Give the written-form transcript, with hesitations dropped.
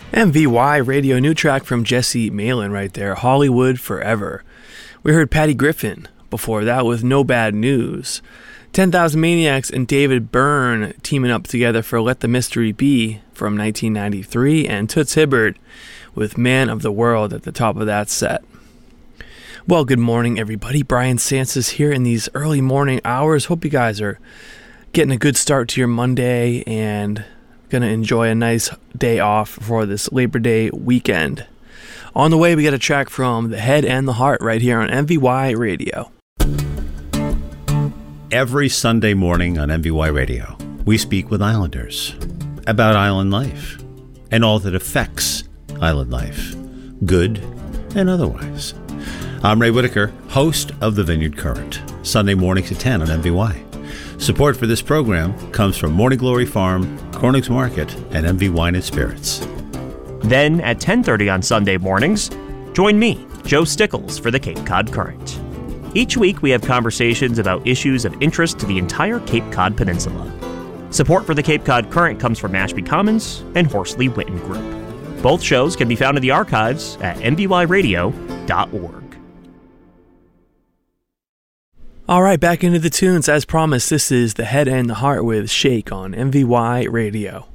MVY radio, new track from Jesse Malin right there, Hollywood Forever. We heard Patty Griffin before that with No Bad News. 10,000 Maniacs and David Byrne teaming up together for Let the Mystery Be from 1993, and Toots Hibbert with Man of the World at the top of that set. Well, good morning everybody. Brian Sansis here in these early morning hours. Hope you guys are getting a good start to your Monday and going to enjoy a nice day off for this Labor Day weekend. On the way, we got a track from The Head and the Heart right here on MVY Radio. Every Sunday morning on MVY Radio, we speak with Islanders about island life and all that affects island life, good and otherwise. I'm Ray Whitaker, host of The Vineyard Current, Sunday mornings at 10 on MVY. Support for this program comes from Morning Glory Farm, Corning's Market, and MV Wine and Spirits. Then at 10:30 on Sunday mornings, join me, Joe Stickles, for the Cape Cod Current. Each week we have conversations about issues of interest to the entire Cape Cod Peninsula. Support for the Cape Cod Current comes from Mashpee Commons and Horsley Witten Group. Both shows can be found in the archives at mvyradio.org. All right, back into the tunes. As promised, this is The Head and the Heart with Shake on MVY Radio.